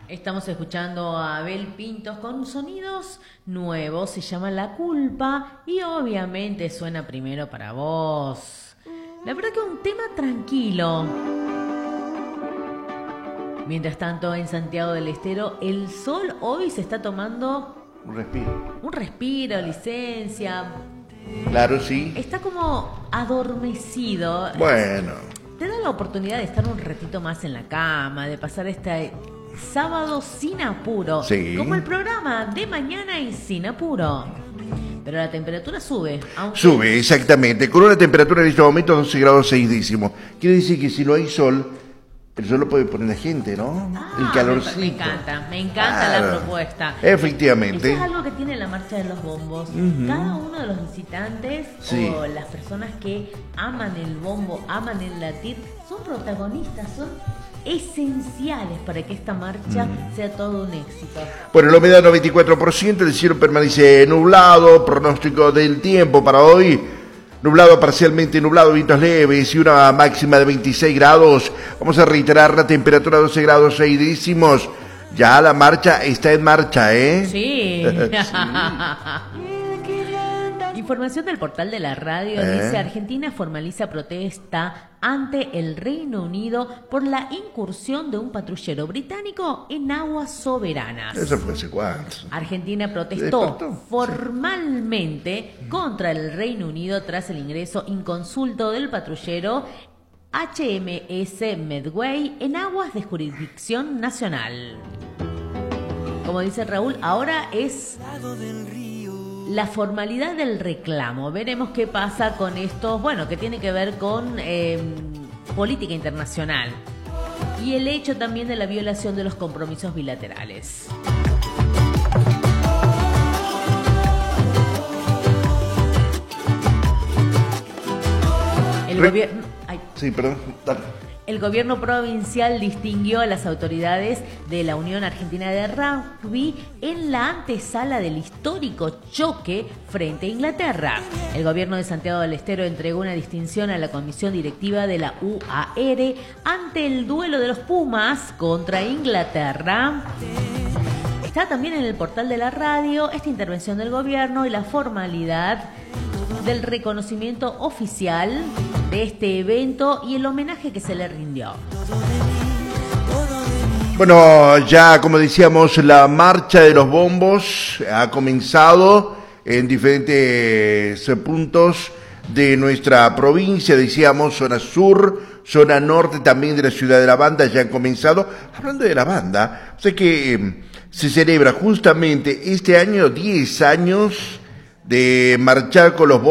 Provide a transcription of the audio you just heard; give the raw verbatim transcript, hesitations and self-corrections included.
Estamos escuchando a Abel Pintos con sonidos nuevos, se llama La Culpa y obviamente suena primero para vos. La verdad que es un tema tranquilo. Mientras tanto, en Santiago del Estero, el sol hoy se está tomando... Un respiro. Un respiro, licencia. Claro, sí. Está como adormecido. Bueno. Te da la oportunidad de estar un ratito más en la cama, de pasar este sábado sin apuro. Sí. Como el programa de mañana y sin apuro. Pero la temperatura sube. Aunque... Sube, exactamente. Con una temperatura en este momento de doce grados seis décimos. Quiere decir que si no hay sol, el sol lo puede poner la gente, ¿no? Ah, el calorcito. Me encanta, me encanta claro. la propuesta. Efectivamente. Eso es algo que tiene la marcha de los bombos. Uh-huh. Cada uno de los visitantes sí. o las personas que aman el bombo, aman el latir, son protagonistas, son esenciales para que esta marcha mm. sea todo un éxito. Bueno, la humedad noventa y cuatro por ciento, el cielo permanece nublado, pronóstico del tiempo para hoy, nublado, parcialmente nublado, vientos leves y una máxima de veintiséis grados. Vamos a reiterar la temperatura doce grados seis décimos. Ya la marcha está en marcha, ¿eh? Sí. sí. Información del portal de la radio ¿Eh? Dice: Argentina formaliza protesta ante el Reino Unido por la incursión de un patrullero británico en aguas soberanas. Eso fue hace cuánto. Argentina protestó formalmente sí. contra el Reino Unido tras el ingreso inconsulto del patrullero H M S Medway en aguas de jurisdicción nacional. Como dice Raúl, ahora es la formalidad del reclamo. Veremos qué pasa con esto, bueno, que tiene que ver con eh, política internacional y el hecho también de la violación de los compromisos bilaterales. El gobierno... Sí, perdón, dale. El gobierno provincial distinguió a las autoridades de la Unión Argentina de Rugby en la antesala del histórico choque frente a Inglaterra. El gobierno de Santiago del Estero entregó una distinción a la comisión directiva de la U A R ante el duelo de los Pumas contra Inglaterra. Está también en el portal de la radio esta intervención del gobierno y la formalidad del reconocimiento oficial de este evento y el homenaje que se le rindió. Bueno, ya como decíamos, la marcha de los bombos ha comenzado en diferentes puntos de nuestra provincia, decíamos, zona sur, zona norte también de la ciudad de La Banda, ya han comenzado. Hablando de La Banda, o sea que eh, se celebra justamente este año diez años de marchar con los bombos.